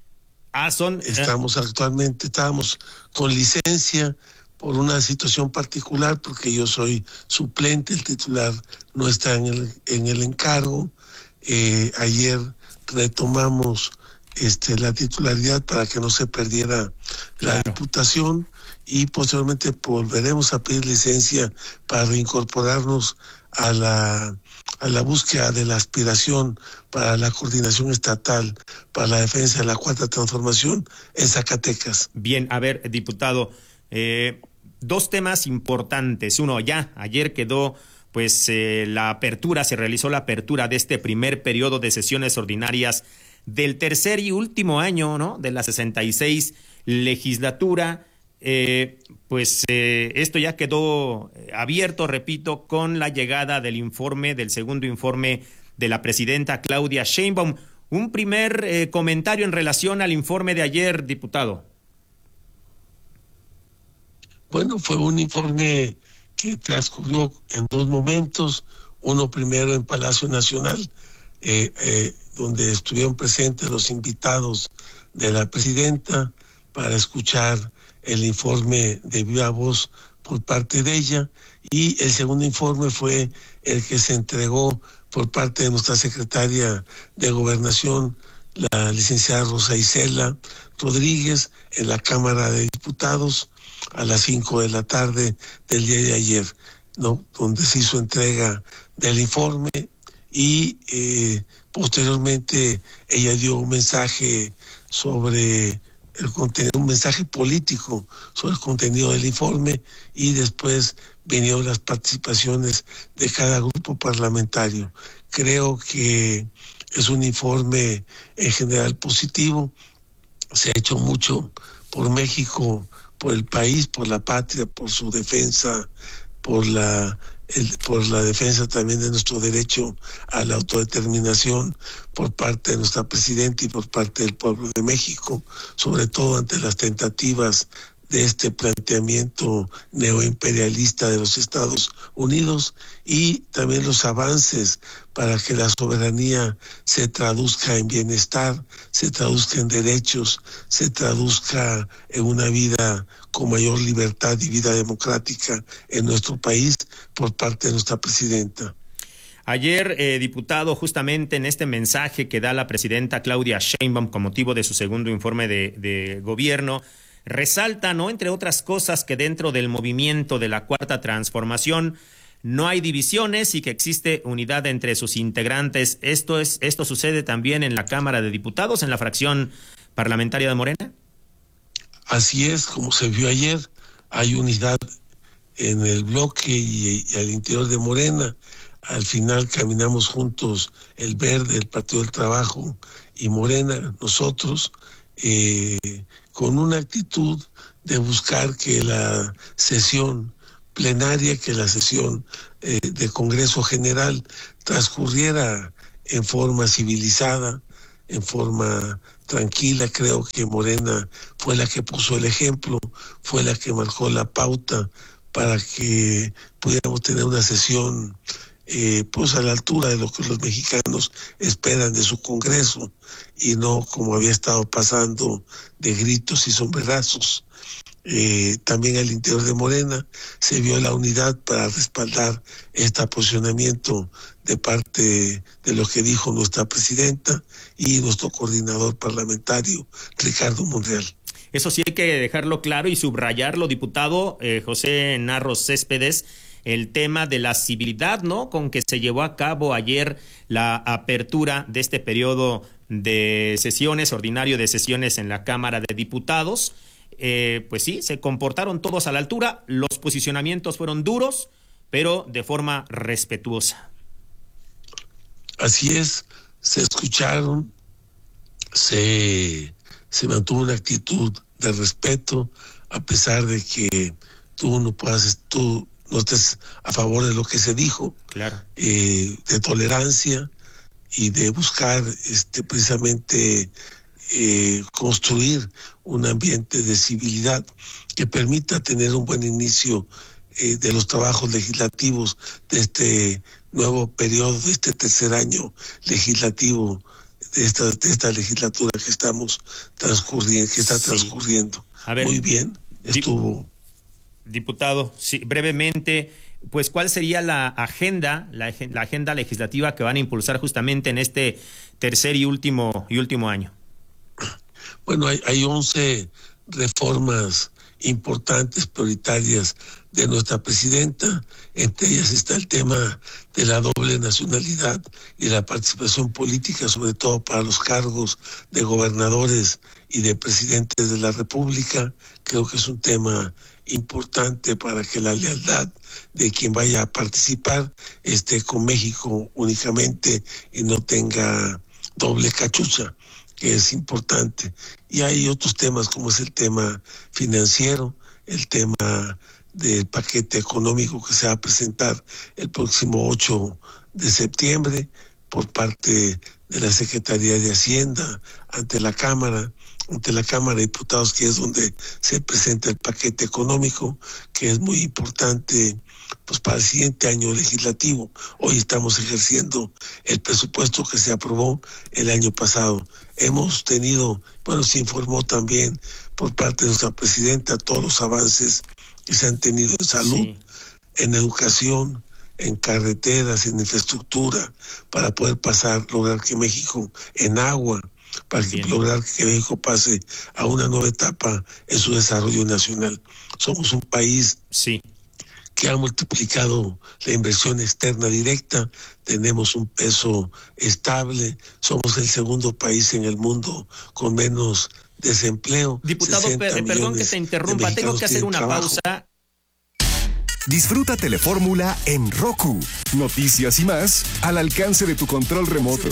Estábamos con licencia por una situación particular, porque yo soy suplente, el titular no está en el encargo. Ayer retomamos la titularidad para que no se perdiera la diputación y posteriormente volveremos a pedir licencia para reincorporarnos a la búsqueda de la aspiración para la coordinación estatal para la defensa de la Cuarta Transformación en Zacatecas. Bien, a ver, diputado, 2 temas importantes. Uno, ayer quedó la apertura, se realizó la apertura de este primer periodo de sesiones ordinarias del tercer y último año, ¿no?, de la 66 legislatura. Esto ya quedó abierto, repito, con la llegada del segundo informe de la presidenta Claudia Sheinbaum. Un primer comentario en relación al informe de ayer, diputado. Bueno, fue un informe que transcurrió en 2 momentos. Uno primero en Palacio Nacional, donde estuvieron presentes los invitados de la presidenta para escuchar el informe de viva voz por parte de ella, y el segundo informe fue el que se entregó por parte de nuestra secretaria de Gobernación, la licenciada Rosa Isela Rodríguez, en la Cámara de Diputados a las 5 de la tarde del día de ayer, ¿no?, donde se hizo entrega del informe y posteriormente ella dio un mensaje sobre el contenido, un mensaje político sobre el contenido del informe, y después vinieron las participaciones de cada grupo parlamentario. Creo que es un informe en general positivo. Se ha hecho mucho por México, por el país, por la patria, por su defensa, por la defensa también de nuestro derecho a la autodeterminación por parte de nuestra presidenta y por parte del pueblo de México, sobre todo ante las tentativas de este planteamiento neoimperialista de los Estados Unidos, y también los avances para que la soberanía se traduzca en bienestar, se traduzca en derechos, se traduzca en una vida con mayor libertad y vida democrática en nuestro país por parte de nuestra presidenta. Ayer, diputado, justamente en este mensaje que da la presidenta Claudia Sheinbaum con motivo de su segundo informe de gobierno, resalta, ¿no?, entre otras cosas, que dentro del movimiento de la Cuarta Transformación, no hay divisiones y que existe unidad entre sus integrantes. ¿Esto sucede también en la Cámara de Diputados, en la fracción parlamentaria de Morena? Así es, como se vio ayer, hay unidad en el bloque y al interior de Morena. Al final caminamos juntos el Verde, el Partido del Trabajo y Morena, nosotros, con una actitud de buscar que la sesión plenaria, que la sesión de Congreso General transcurriera en forma civilizada, en forma tranquila. Creo que Morena fue la que puso el ejemplo, fue la que marcó la pauta para que pudiéramos tener una sesión pues a la altura de lo que los mexicanos esperan de su Congreso, y no como había estado pasando de gritos y sombrerazos. También al interior de Morena se vio la unidad para respaldar este posicionamiento de parte de lo que dijo nuestra presidenta y nuestro coordinador parlamentario, Ricardo Monreal. Eso sí hay que dejarlo claro y subrayarlo, diputado José Narro Céspedes, el tema de la civilidad, ¿no?, con que se llevó a cabo ayer la apertura de este periodo de sesiones, ordinario de sesiones en la Cámara de Diputados. Pues sí, se comportaron todos a la altura, los posicionamientos fueron duros, pero de forma respetuosa. Así es, se escucharon, se mantuvo una actitud de respeto, a pesar de que tú no estés a favor de lo que se dijo, claro, de tolerancia y de buscar precisamente construir un ambiente de civilidad que permita tener un buen inicio de los trabajos legislativos de este nuevo periodo, de este tercer año legislativo de esta legislatura que estamos transcurriendo. A ver, muy bien, estuvo. Diputado, sí, brevemente, pues ¿cuál sería la agenda legislativa que van a impulsar justamente en este tercer y último año? Bueno, hay 11 reformas importantes, prioritarias de nuestra presidenta. Entre ellas está el tema de la doble nacionalidad y la participación política, sobre todo para los cargos de gobernadores y de presidentes de la República. Creo que es un tema importante para que la lealtad de quien vaya a participar esté con México únicamente y no tenga doble cachucha, que es importante. Y hay otros temas, como es el tema financiero, el tema del paquete económico que se va a presentar el próximo 8 de septiembre por parte de la Secretaría de Hacienda ante la Cámara de Diputados, que es donde se presenta el paquete económico, que es muy importante pues para el siguiente año legislativo. Hoy estamos ejerciendo el presupuesto que se aprobó el año pasado. Hemos tenido, se informó también por parte de nuestra presidenta todos los avances que se han tenido en salud, sí, en educación, en carreteras, en infraestructura, para poder lograr que México, en agua, para lograr que México pase a una nueva etapa en su desarrollo nacional. Somos un país, sí, que ha multiplicado la inversión externa directa, tenemos un peso estable, somos el segundo país en el mundo con menos desempleo. Diputado, perdón que te interrumpa, tengo que hacer una pausa. Disfruta Telefórmula en Roku. Noticias y más al alcance de tu control remoto.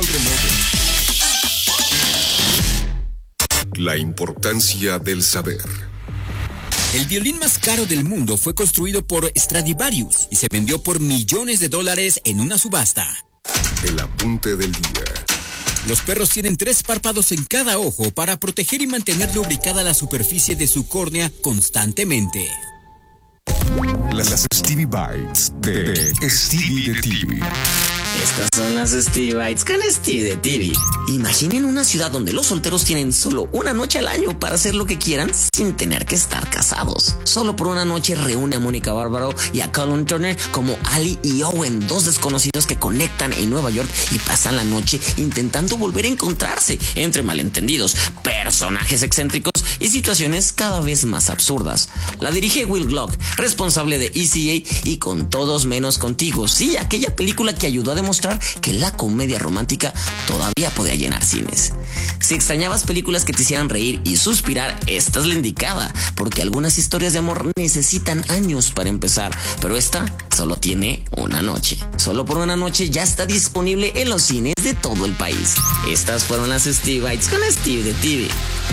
La importancia del saber. El violín más caro del mundo fue construido por Stradivarius y se vendió por millones de dólares en una subasta. El apunte del día. Los perros tienen 3 párpados en cada ojo para proteger y mantener lubricada la superficie de su córnea constantemente. Las Stevie Bites de Stevie de TV. Estas son las Stevie Bites con Stevie de TV. Imaginen una ciudad donde los solteros tienen solo una noche al año para hacer lo que quieran sin tener que estar casados. Solo por una noche reúne a Mónica Bárbaro y a Colin Turner como Ali y Owen, 2 desconocidos que conectan en Nueva York y pasan la noche intentando volver a encontrarse entre malentendidos, personajes excéntricos y situaciones cada vez más absurdas. La dirige Will Gluck, responsable de ECA y Con Todos Menos Contigo. Sí, aquella película que ayudó a demostrar que la comedia romántica todavía podía llenar cines. Si extrañabas películas que te hicieran reír y suspirar, esta es la indicada, porque algunas historias de amor necesitan años para empezar, pero esta solo tiene una noche. Solo por una noche ya está disponible en los cines de todo el país. Estas fueron las Steve Bites con Steve de TV.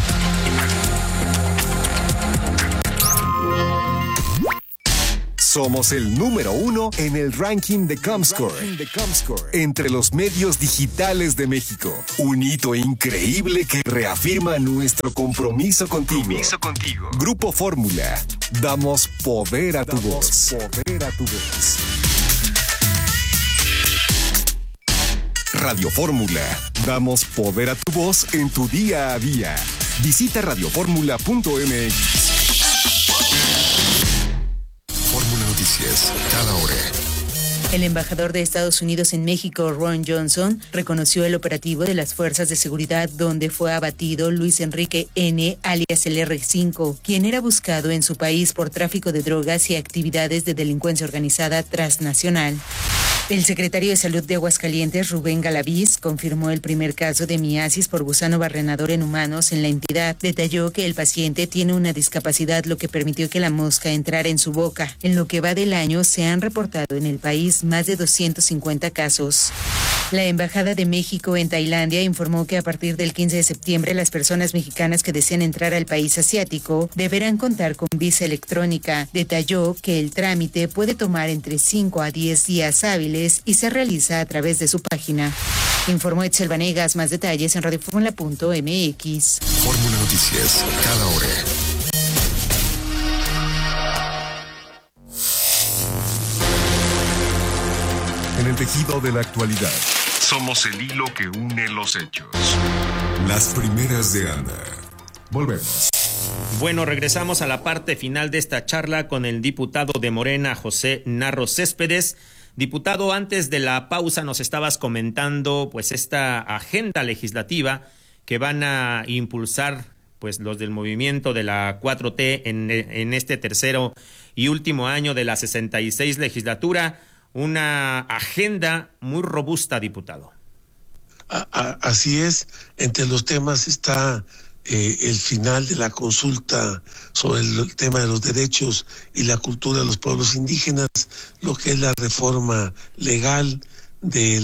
Somos el número 1 en el ranking de Comscore entre los medios digitales de México. Un hito increíble que reafirma nuestro compromiso contigo. Grupo Fórmula. Damos poder a tu voz. Radio Fórmula. Damos poder a tu voz en tu día a día. Visita radioformula.mx. Fórmula Noticias, cada hora. El embajador de Estados Unidos en México, Ron Johnson, reconoció el operativo de las fuerzas de seguridad donde fue abatido Luis Enrique N., alias el R5, quien era buscado en su país por tráfico de drogas y actividades de delincuencia organizada transnacional. El secretario de Salud de Aguascalientes, Rubén Galaviz, confirmó el primer caso de miasis por gusano barrenador en humanos en la entidad. Detalló que el paciente tiene una discapacidad, lo que permitió que la mosca entrara en su boca. En lo que va del año, se han reportado en el país más de 250 casos. La Embajada de México en Tailandia informó que a partir del 15 de septiembre las personas mexicanas que deseen entrar al país asiático deberán contar con visa electrónica. Detalló que el trámite puede tomar entre 5 a 10 días hábiles y se realiza a través de su página. Informó Etzel Vanegas. Más detalles en radioformula.mx. Fórmula Noticias, cada hora. En el tejido de la actualidad, somos el hilo que une los hechos. Las primeras de Ana. Volvemos. Bueno, regresamos a la parte final de esta charla con el diputado de Morena, José Narro Céspedes. Diputado, antes de la pausa nos estabas comentando pues esta agenda legislativa que van a impulsar pues los del movimiento de la 4T en este tercero y último año de la 66 legislatura. Una agenda muy robusta, diputado. Así es, entre los temas está el final de la consulta sobre el tema de los derechos y la cultura de los pueblos indígenas, lo que es la reforma legal de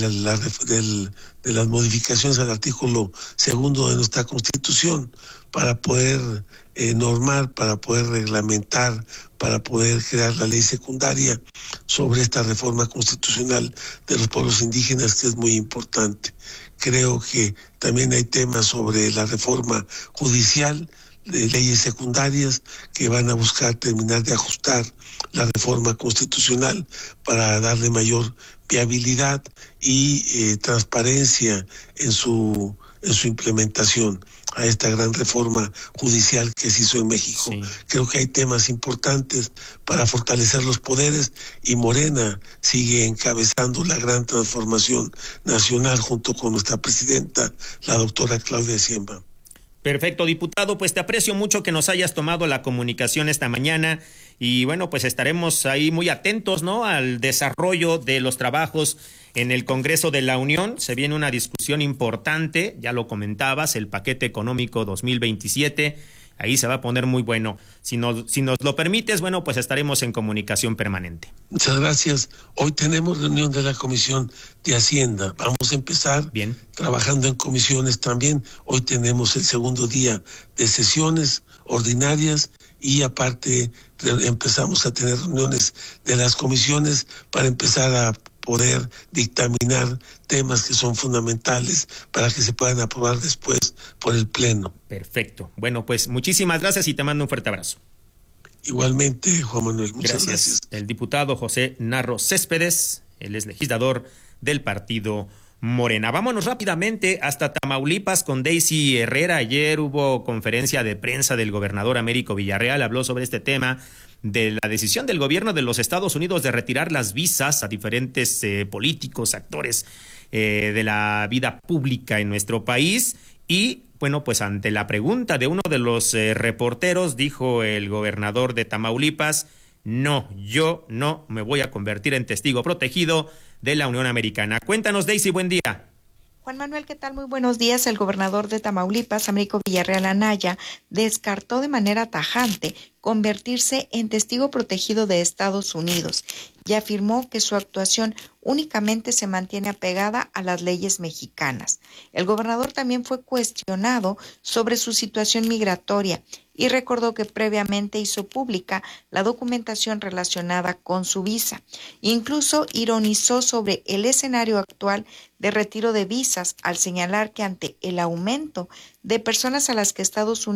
las modificaciones al artículo 2 de nuestra Constitución para poder normar, para poder reglamentar, para poder crear la ley secundaria sobre esta reforma constitucional de los pueblos indígenas, que es muy importante. Creo que también hay temas sobre la reforma judicial, de leyes secundarias que van a buscar terminar de ajustar la reforma constitucional para darle mayor viabilidad y transparencia en su implementación a esta gran reforma judicial que se hizo en México. Sí. Creo que hay temas importantes para fortalecer los poderes y Morena sigue encabezando la gran transformación nacional junto con nuestra presidenta, la doctora Claudia Sheinbaum. Perfecto, diputado, pues te aprecio mucho que nos hayas tomado la comunicación esta mañana y bueno, pues estaremos ahí muy atentos, ¿no?, al desarrollo de los trabajos en el Congreso de la Unión. Se viene una discusión importante, ya lo comentabas, el paquete económico 2027, ahí se va a poner muy bueno. Si nos lo permites, bueno, pues estaremos en comunicación permanente. Muchas gracias. Hoy tenemos reunión de la Comisión de Hacienda. Vamos a empezar bien trabajando en comisiones también. Hoy tenemos el segundo día de sesiones ordinarias y aparte empezamos a tener reuniones de las comisiones para empezar a poder dictaminar temas que son fundamentales para que se puedan aprobar después por el Pleno. Perfecto. Bueno, pues muchísimas gracias y te mando un fuerte abrazo. Igualmente, Juan Manuel, muchas gracias. El diputado José Narro Céspedes, él es legislador del partido Morena. Vámonos rápidamente hasta Tamaulipas con Daisy Herrera. Ayer hubo conferencia de prensa del gobernador Américo Villarreal, habló sobre este tema de la decisión del gobierno de los Estados Unidos de retirar las visas a diferentes políticos, actores de la vida pública en nuestro país. Y bueno, pues ante la pregunta de uno de los reporteros, dijo el gobernador de Tamaulipas: no, yo no me voy a convertir en testigo protegido de la Unión Americana. Cuéntanos, Daisy, buen día. Juan Manuel, ¿qué tal? Muy buenos días. El gobernador de Tamaulipas, Américo Villarreal Anaya, descartó de manera tajante convertirse en testigo protegido de Estados Unidos y afirmó que su actuación únicamente se mantiene apegada a las leyes mexicanas. El gobernador también fue cuestionado sobre su situación migratoria y recordó que previamente hizo pública la documentación relacionada con su visa. Incluso ironizó sobre el escenario actual de retiro de visas al señalar que ante el aumento de personas a las que Estados Unidos